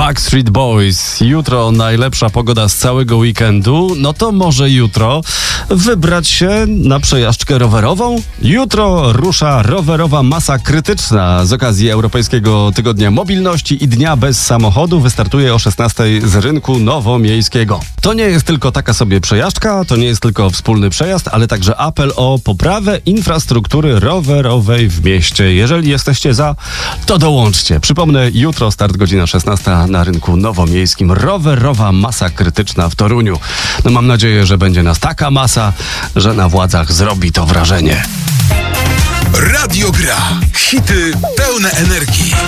Backstreet Boys. Jutro najlepsza pogoda z całego weekendu. No to może jutro wybrać się na przejażdżkę rowerową? Jutro rusza rowerowa masa krytyczna. Z okazji Europejskiego Tygodnia Mobilności i Dnia Bez Samochodu wystartuje o 16:00 z rynku nowomiejskiego. To nie jest tylko taka sobie przejażdżka, to nie jest tylko wspólny przejazd, ale także apel o poprawę infrastruktury rowerowej w mieście. Jeżeli jesteście za, to dołączcie. Przypomnę, jutro start godzina 16:00 na rynku nowomiejskim. Rowerowa masa krytyczna w Toruniu. No mam nadzieję, że będzie nas taka masa, że na władzach zrobi to wrażenie. Radio Gra. Hity pełne energii.